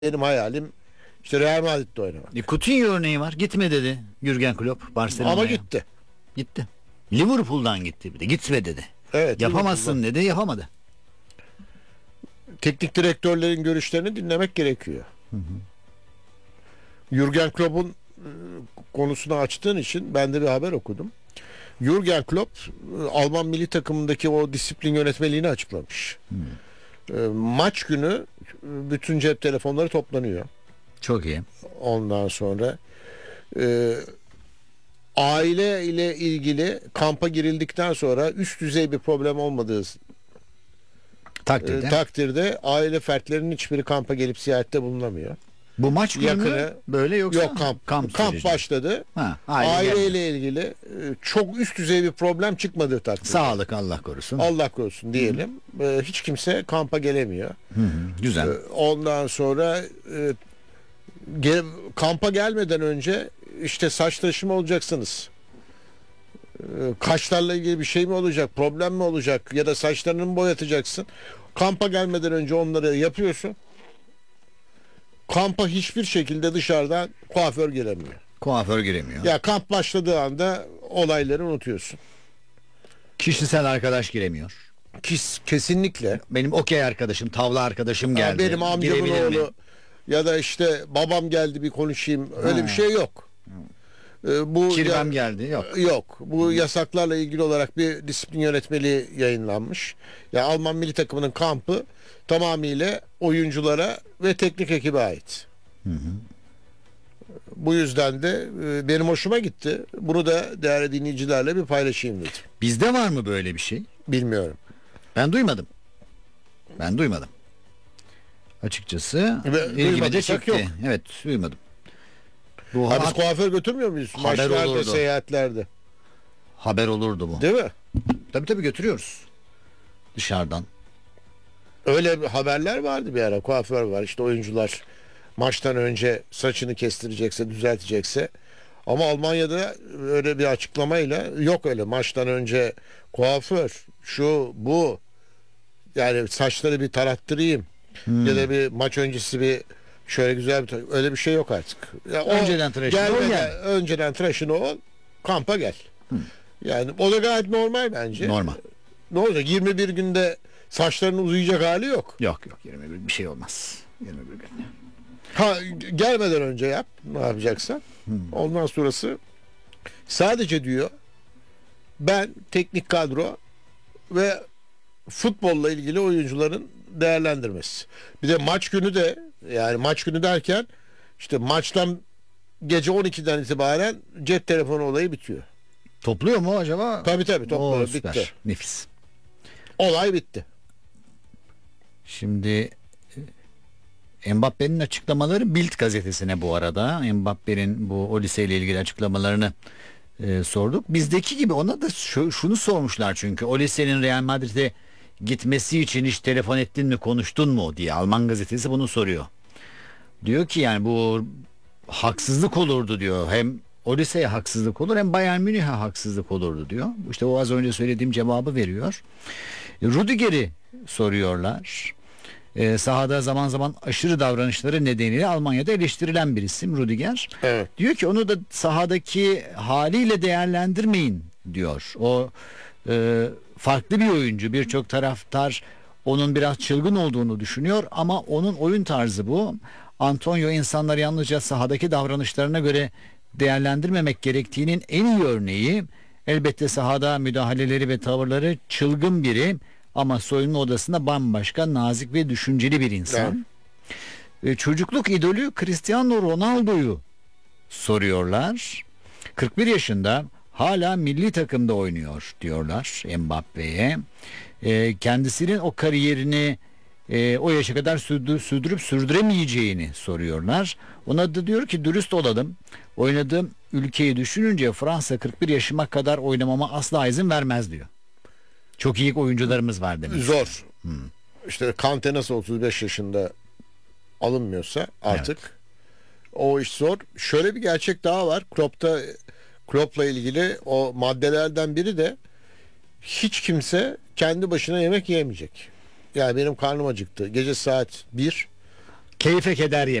Benim hayalim işte Real Madrid'de oynamak. Coutinho örneği var. Gitme dedi Jürgen Klopp Barcelona'ya. Ama gitti. Gitti. Liverpool'dan gitti bir de. Gitme dedi. Evet. Yapamazsın dedi. Yapamadı. Teknik direktörlerin görüşlerini dinlemek gerekiyor. Jürgen Klopp'un konusunu açtığın için ben de bir haber okudum. Jürgen Klopp Alman milli takımındaki o disiplin yönetmeliğini açıklamış. Maç günü bütün cep telefonları toplanıyor. Çok iyi. Ondan sonra aile ile ilgili kampa girildikten sonra üst düzey bir problem olmadığı takdirde aile fertlerinin hiçbiri kampa gelip ziyarette bulunamıyor. Bu maç günü Yakını, böyle yoksa? Yok, kamp başladı. Aile ile ilgili çok üst düzey bir problem çıkmadığı takdirde. Sağlık Allah korusun. Allah korusun diyelim. Hiç kimse kampa gelemiyor. Güzel. Ondan sonra kampa gelmeden önce işte saç tıraşı mı olacaksınız? Kaşlarla ilgili bir şey mi olacak? Problem mi olacak? Ya da saçlarını mı boyatacaksın? Kampa gelmeden önce onları yapıyorsun. Kampa hiçbir şekilde dışarıdan kuaför giremiyor. Kuaför giremiyor. Ya kamp başladığı anda olayları unutuyorsun. Kişisel arkadaş giremiyor. Kesinlikle. Benim okey arkadaşım, tavla arkadaşım geldi. Benim amcamın oğlu ya da işte babam geldi bir konuşayım. Öyle bir şey yok. Bu Kirvem geldi. Yok. Yok. Bu yasaklarla ilgili olarak bir disiplin yönetmeliği yayınlanmış. Ya Alman milli takımının kampı tamamıyla oyunculara ve teknik ekibe ait. Bu yüzden de benim hoşuma gitti. Bunu da değerli dinleyicilerle bir paylaşayım dedim. Bizde var mı böyle bir şey? Bilmiyorum. Ben duymadım. Açıkçası ilgimi de çekti. Yok. Evet, duymadım. Biz kuaför götürmüyor muyuz? Maçlarda, olurdu. Seyahatlerde. Haber olurdu bu. Değil mi? Tabii götürüyoruz. Dışarıdan. Öyle haberler vardı bir ara. Kuaför var. İşte oyuncular maçtan önce saçını kestirecekse, düzeltecekse. Ama Almanya'da öyle bir açıklamayla yok öyle. Maçtan önce kuaför, şu, bu. Yani saçları bir tarattırayım. Ya da bir maç öncesi bir şöyle güzel bir öyle bir şey yok artık. Ya önceden tıraşını ol gel. Önceden tıraşını ol, kampa gel. Yani o da gayet normal bence. Normal. Ne olacak? 21 günde saçlarının uzayacak hali yok. Yok 21 bir şey olmaz. 21 gün. Gelmeden önce yap ne yapacaksan. Ondan sonrası sadece diyor ben teknik kadro ve futbolla ilgili oyuncuların değerlendirmesi. Bir de maç günü de yani maç günü derken işte maçtan gece 12'den itibaren cep telefonu olayı bitiyor. Topluyor mu acaba? Tabii topluyor. Bitti. Nefis. Olay bitti. Şimdi Mbappe'nin açıklamaları Bild gazetesine bu arada. Mbappe'nin bu o liseyle ilgili açıklamalarını sorduk. Bizdeki gibi ona da şunu sormuşlar çünkü. O lisenin Real Madrid'e gitmesi için hiç telefon ettin mi, konuştun mu diye Alman gazetesi bunu soruyor. Diyor ki yani bu haksızlık olurdu diyor. Hem o liseye haksızlık olur hem Bayern Münih'e haksızlık olurdu diyor. İşte o az önce söylediğim cevabı veriyor. Rüdiger'i soruyorlar. Sahada zaman zaman aşırı davranışları nedeniyle Almanya'da eleştirilen bir isim Rüdiger. Evet. Diyor ki onu da sahadaki haliyle değerlendirmeyin diyor. O farklı bir oyuncu. Birçok taraftar onun biraz çılgın olduğunu düşünüyor ama onun oyun tarzı bu. Antonio insanları yalnızca sahadaki davranışlarına göre değerlendirmemek gerektiğinin en iyi örneği. Elbette sahada müdahaleleri ve tavırları çılgın biri ama soyunma odasında bambaşka nazik ve düşünceli bir insan. Evet. Çocukluk idolü Cristiano Ronaldo'yu soruyorlar. 41 yaşında hala milli takımda oynuyor diyorlar Mbappe'ye. Kendisinin o kariyerini o yaşa kadar sürdürüp sürdüremeyeceğini soruyorlar. Ona da diyor ki dürüst olalım. Oynadığım ülkeyi düşününce Fransa 41 yaşıma kadar oynamama asla izin vermez diyor. Çok iyi oyuncularımız var demek. Zor. İşte Kante nasıl 35 yaşında alınmıyorsa artık o iş zor. Şöyle bir gerçek daha var. Klopp'la ilgili o maddelerden biri de hiç kimse kendi başına yemek yiyemeyecek. Yani benim karnım acıktı. Gece saat 1 Keyfe keder